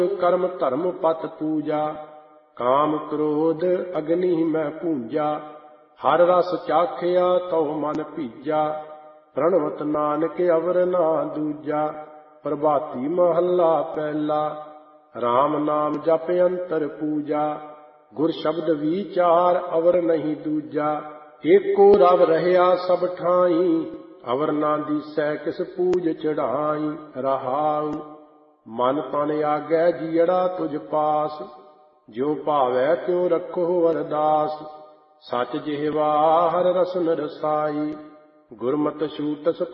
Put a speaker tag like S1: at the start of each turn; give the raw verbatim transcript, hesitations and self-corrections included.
S1: ਕਰਮ ਧਰਮ ਪਤ ਪੂਜਾ, ਕਾਮ ਕ੍ਰੋਧ ਅਗਨੀ ਮੈਂ ਪੂੰਜਾ। ਹਰ ਰਸ ਚਾਖਿਆ ਤਉ ਮਨ ਭੀਜਾ, ਪ੍ਰਣਵਤ ਨਾਨਕ ਅਵਰ ਨਾ ਦੂਜਾ। ਪ੍ਰਭਾਤੀ ਮਹੱਲਾ ਪਹਿਲਾ, ਰਾਮ ਨਾਮ ਜਪ ਅੰਤਰ ਪੂਜਾ। ਗੁਰ ਸ਼ਬਦ ਵਿਚਾਰ ਅਵਰ ਨਹੀਂ ਦੂਜਾ। ਏਕੋ ਰਵ ਰਹਿਆ ਸਭ ਠਾਈ, ਅਵਰ ਨਾ ਦੀਸੈ ਕਿਸ ਪੂਜ ਚੜਾਈ। ਰਹਾਉ ਮਨ ਤਨ ਆਗੈ ਜੀਅੜਾ ਤੁਝ ਪਾਸ, ਜਿਉ ਭਾਵੈ ਤਿਉ ਰੱਖੋ ਅਰਦਾਸ। ਸਚ ਜਿਹਵਾ ਹਰ ਰਸਨ ਰਸਾਈ, ਗੁਰਮਤਿ ਛੂਟਸ